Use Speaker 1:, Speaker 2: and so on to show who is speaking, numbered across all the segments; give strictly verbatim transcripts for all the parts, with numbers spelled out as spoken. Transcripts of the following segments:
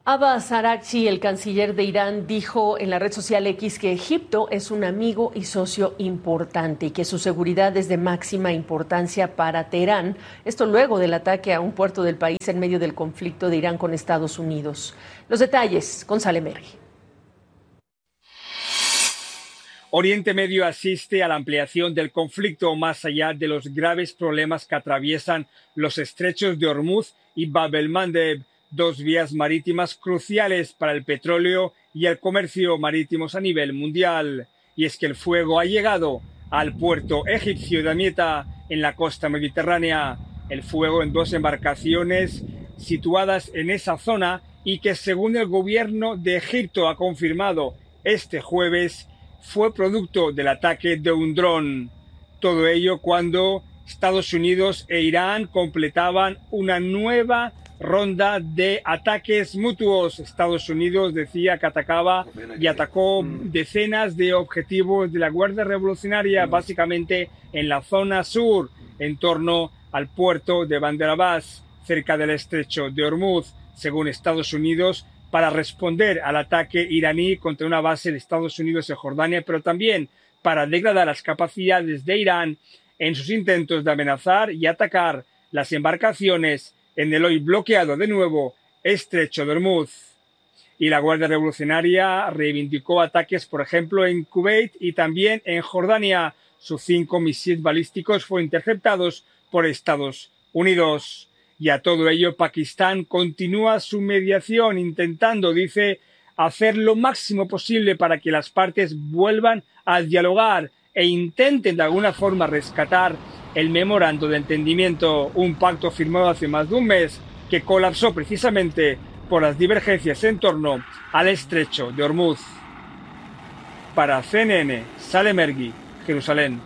Speaker 1: Abbas Araghchi, el canciller de Irán, dijo en la red social X que Egipto es un amigo y socio importante y que su seguridad es de máxima importancia para Teherán. Esto luego del ataque a un puerto del país en medio del conflicto de Irán con Estados Unidos. Los detalles con Salem Mergui.
Speaker 2: Oriente Medio asiste a la ampliación del conflicto más allá de los graves problemas que atraviesan los estrechos de Hormuz y Bab el-Mandeb, dos vías marítimas cruciales para el petróleo y el comercio marítimos a nivel mundial. Y es que el fuego ha llegado al puerto egipcio de Damietta, en la costa mediterránea. El fuego en dos embarcaciones situadas en esa zona y que, según el gobierno de Egipto ha confirmado este jueves, fue producto del ataque de un dron. Todo ello cuando Estados Unidos e Irán completaban una nueva ronda de ataques mutuos. Estados Unidos decía que atacaba y atacó decenas de objetivos de la Guardia Revolucionaria, básicamente en la zona sur, en torno al puerto de Bandar Abbas, cerca del estrecho de Hormuz, según Estados Unidos, para responder al ataque iraní contra una base de Estados Unidos en Jordania, pero también para degradar las capacidades de Irán en sus intentos de amenazar y atacar las embarcaciones en el hoy bloqueado de nuevo estrecho de Hormuz. Y la Guardia Revolucionaria reivindicó ataques, por ejemplo, en Kuwait y también en Jordania. Sus cinco misiles balísticos fueron interceptados por Estados Unidos. Y a todo ello, Pakistán continúa su mediación, intentando, dice, hacer lo máximo posible para que las partes vuelvan a dialogar e intenten de alguna forma rescatar el memorando de entendimiento, un pacto firmado hace más de un mes que colapsó precisamente por las divergencias en torno al estrecho de Hormuz. Para C N N, Salem Mergui, Jerusalén.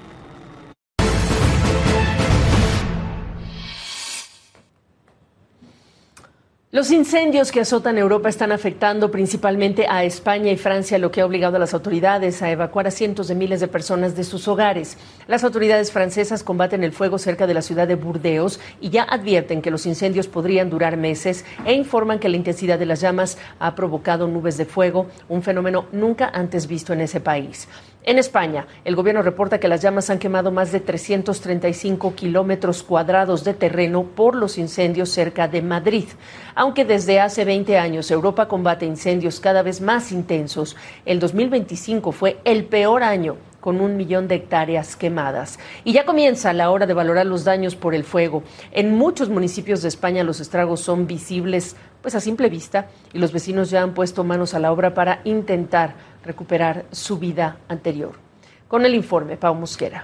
Speaker 1: Los incendios que azotan Europa están afectando principalmente a España y Francia, lo que ha obligado a las autoridades a evacuar a cientos de miles de personas de sus hogares. Las autoridades francesas combaten el fuego cerca de la ciudad de Burdeos y ya advierten que los incendios podrían durar meses e informan que la intensidad de las llamas ha provocado nubes de fuego, un fenómeno nunca antes visto en ese país. En España, el gobierno reporta que las llamas han quemado más de trescientos treinta y cinco kilómetros cuadrados de terreno por los incendios cerca de Madrid. Aunque desde hace veinte años Europa combate incendios cada vez más intensos, el dos mil veinticinco fue el peor año, con un millón de hectáreas quemadas. Y ya comienza la hora de valorar los daños por el fuego. En muchos municipios de España los estragos son visibles pues a simple vista y los vecinos ya han puesto manos a la obra para intentar recuperar su vida anterior. Con el informe, Pau Mosquera.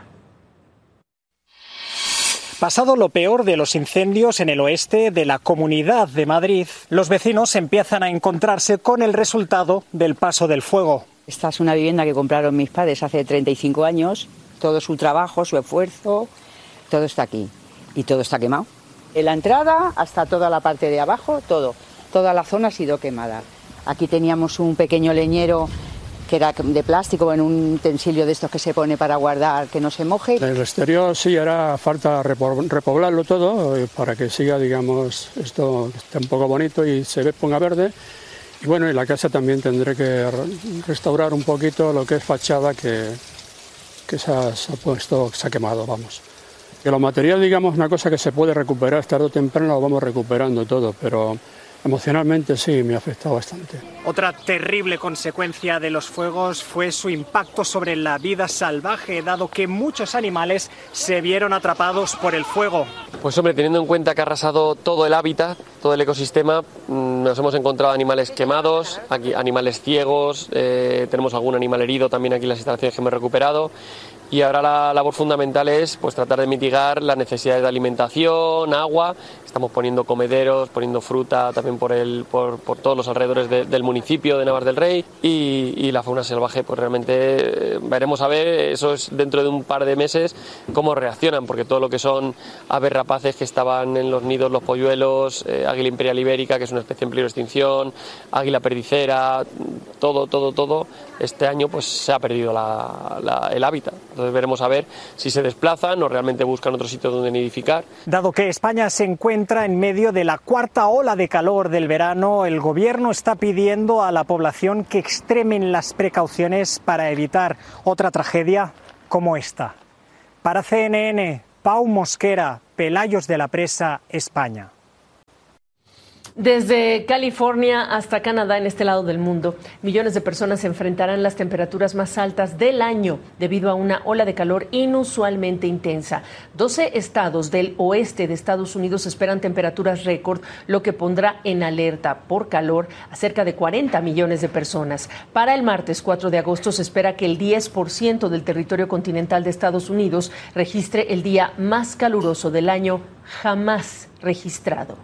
Speaker 3: Pasado lo peor de los incendios en el oeste de la Comunidad de Madrid, los vecinos empiezan a encontrarse con el resultado del paso del fuego.
Speaker 4: Esta es una vivienda que compraron mis padres hace treinta y cinco años. Todo su trabajo, su esfuerzo, todo está aquí. Y todo está quemado. En la entrada hasta toda la parte de abajo, todo. Toda la zona ha sido quemada. Aquí teníamos un pequeño leñero que era de plástico, en un utensilio de estos que se pone para guardar que no se moje.
Speaker 5: En el exterior sí hará falta repoblarlo todo para que siga, digamos, esto esté un poco bonito y se ponga verde. Y bueno, en la casa también tendré que restaurar un poquito lo que es fachada que, que se, ha, se ha puesto, se ha quemado, vamos. Que los materiales, digamos, una cosa que se puede recuperar tarde o temprano, lo vamos recuperando todo, pero emocionalmente sí, me ha afectado bastante.
Speaker 3: Otra terrible consecuencia de los fuegos fue su impacto sobre la vida salvaje, dado que muchos animales se vieron atrapados por el fuego.
Speaker 6: Pues hombre, teniendo en cuenta que ha arrasado todo el hábitat, todo el ecosistema, nos hemos encontrado animales quemados, aquí animales ciegos, eh, tenemos algún animal herido también aquí en las instalaciones que hemos recuperado. Y ahora la labor fundamental es pues tratar de mitigar las necesidades de alimentación, agua. Estamos poniendo comederos, poniendo fruta también por el por, por todos los alrededores de, del municipio de Navas del Rey y, y la fauna salvaje, pues realmente veremos a ver, eso es dentro de un par de meses, cómo reaccionan, porque todo lo que son aves rapaces que estaban en los nidos, los polluelos, eh, águila imperial ibérica, que es una especie en peligro de extinción, águila perdicera, todo, todo, todo, este año pues se ha perdido la, la, el hábitat. Entonces veremos a ver si se desplazan o realmente buscan otro sitio donde nidificar.
Speaker 3: Dado que España se encuentra en medio de la cuarta ola de calor del verano, el Gobierno está pidiendo a la población que extremen las precauciones para evitar otra tragedia como esta. Para C N N, Pau Mosquera, Pelayos de la Presa, España.
Speaker 1: Desde California hasta Canadá, en este lado del mundo, millones de personas enfrentarán las temperaturas más altas del año debido a una ola de calor inusualmente intensa. doce estados del oeste de Estados Unidos esperan temperaturas récord, lo que pondrá en alerta por calor a cerca de cuarenta millones de personas. Para el martes cuatro de agosto se espera que el diez por ciento del territorio continental de Estados Unidos registre el día más caluroso del año jamás registrado.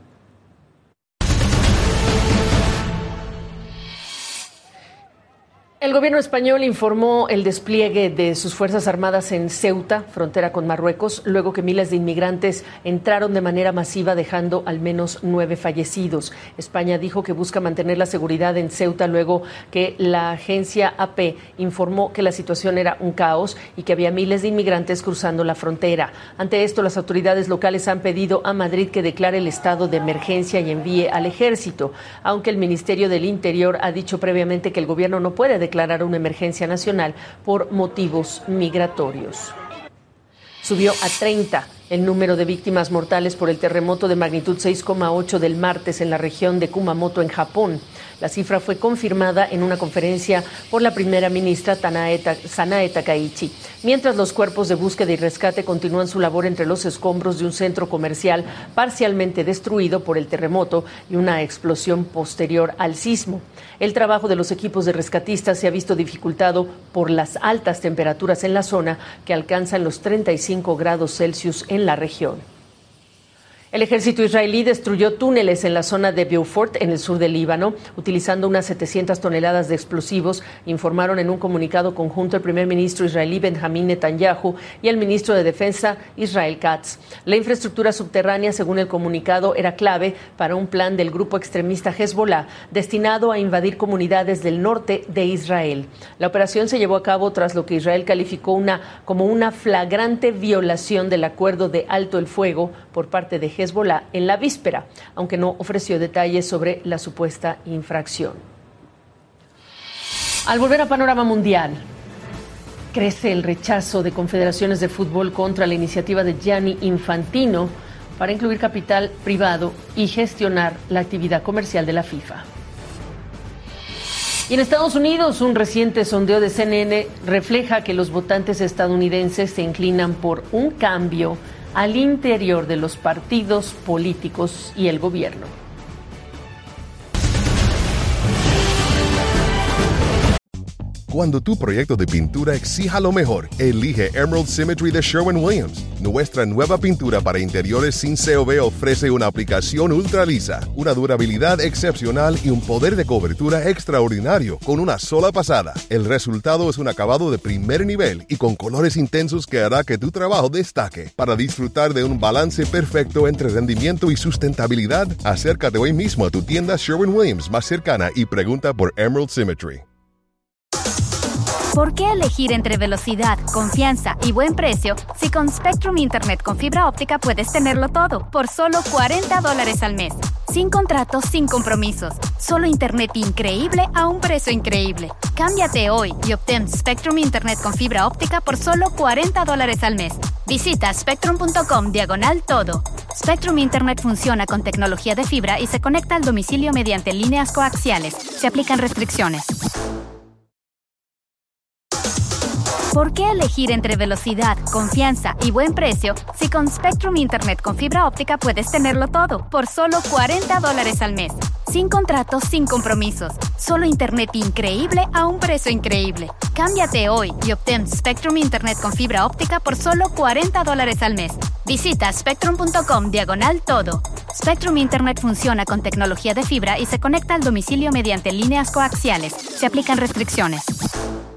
Speaker 1: El gobierno español informó el despliegue de sus Fuerzas Armadas en Ceuta, frontera con Marruecos, luego que miles de inmigrantes entraron de manera masiva, dejando al menos nueve fallecidos. España dijo que busca mantener la seguridad en Ceuta luego que la agencia A P informó que la situación era un caos y que había miles de inmigrantes cruzando la frontera. Ante esto, las autoridades locales han pedido a Madrid que declare el estado de emergencia y envíe al ejército, aunque el Ministerio del Interior ha dicho previamente que el gobierno no puede declarar declarar una emergencia nacional por motivos migratorios. Subió a treinta el número de víctimas mortales por el terremoto de magnitud seis coma ocho del martes en la región de Kumamoto, en Japón. La cifra fue confirmada en una conferencia por la primera ministra Sanae Takaichi, mientras los cuerpos de búsqueda y rescate continúan su labor entre los escombros de un centro comercial parcialmente destruido por el terremoto y una explosión posterior al sismo. El trabajo de los equipos de rescatistas se ha visto dificultado por las altas temperaturas en la zona, que alcanzan los treinta y cinco grados Celsius en la región. El ejército israelí destruyó túneles en la zona de Beaufort, en el sur del Líbano, utilizando unas setecientas toneladas de explosivos, informaron en un comunicado conjunto el primer ministro israelí Benjamín Netanyahu y el ministro de Defensa Israel Katz. La infraestructura subterránea, según el comunicado, era clave para un plan del grupo extremista Hezbollah destinado a invadir comunidades del norte de Israel. La operación se llevó a cabo tras lo que Israel calificó una, como una flagrante violación del acuerdo de alto el fuego por parte de Hezbollah Hezbollah en la víspera, aunque no ofreció detalles sobre la supuesta infracción. Al volver a panorama mundial, crece el rechazo de confederaciones de fútbol contra la iniciativa de Gianni Infantino para incluir capital privado y gestionar la actividad comercial de la FIFA. Y en Estados Unidos, un reciente sondeo de C N N refleja que los votantes estadounidenses se inclinan por un cambio al interior de los partidos políticos y el gobierno.
Speaker 7: Cuando tu proyecto de pintura exija lo mejor, elige Emerald Symmetry de Sherwin-Williams. Nuestra nueva pintura para interiores sin C O V ofrece una aplicación ultra lisa, una durabilidad excepcional y un poder de cobertura extraordinario con una sola pasada. El resultado es un acabado de primer nivel y con colores intensos que hará que tu trabajo destaque. Para disfrutar de un balance perfecto entre rendimiento y sustentabilidad, acércate hoy mismo a tu tienda Sherwin-Williams más cercana y pregunta por Emerald Symmetry.
Speaker 8: ¿Por qué elegir entre velocidad, confianza y buen precio si con Spectrum Internet con fibra óptica puedes tenerlo todo por solo cuarenta dólares al mes? Sin contratos, sin compromisos. Solo Internet increíble a un precio increíble. Cámbiate hoy y obtén Spectrum Internet con fibra óptica por solo cuarenta dólares al mes. Visita spectrum.com diagonal todo. Spectrum Internet funciona con tecnología de fibra y se conecta al domicilio mediante líneas coaxiales. Se aplican restricciones. ¿Por qué elegir entre velocidad, confianza y buen precio si con Spectrum Internet con fibra óptica puedes tenerlo todo por solo cuarenta dólares al mes? Sin contratos, sin compromisos. Solo Internet increíble a un precio increíble. Cámbiate hoy y obtén Spectrum Internet con fibra óptica por solo cuarenta dólares al mes. Visita spectrum.com diagonal todo. Spectrum Internet funciona con tecnología de fibra y se conecta al domicilio mediante líneas coaxiales. Se aplican restricciones.